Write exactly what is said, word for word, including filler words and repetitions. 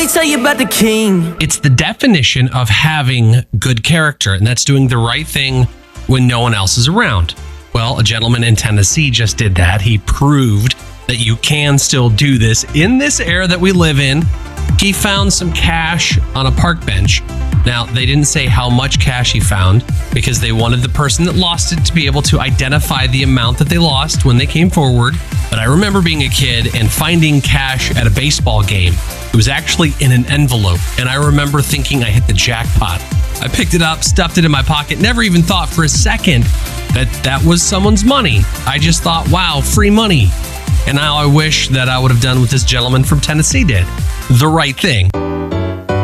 me tell you about the king. It's the definition of having good character, and that's doing the right thing when no one else is around. Well, a gentleman in Tennessee just did that. He proved that you can still do this in this era that we live in. He found some cash on a park bench. Now, they didn't say how much cash he found because they wanted the person that lost it to be able to identify the amount that they lost when they came forward. But I remember being a kid and finding cash at a baseball game. It was actually in an envelope, and I remember thinking I hit the jackpot. I picked it up, stuffed it in my pocket, never even thought for a second that that was someone's money. I just thought, wow, free money. And now I wish that I would have done what this gentleman from Tennessee did. The right thing.